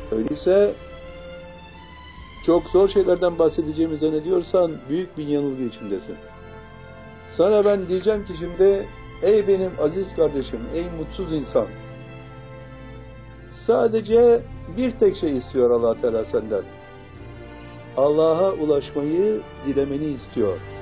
Öyleyse çok zor şeylerden bahsedeceğimi zannediyorsan büyük bir yanılgı içindesin. Sana ben diyeceğim ki şimdi, ey benim aziz kardeşim, ey mutsuz insan. Sadece bir tek şey istiyor Allah Teala senden. Allah'a ulaşmayı dilemeni istiyor.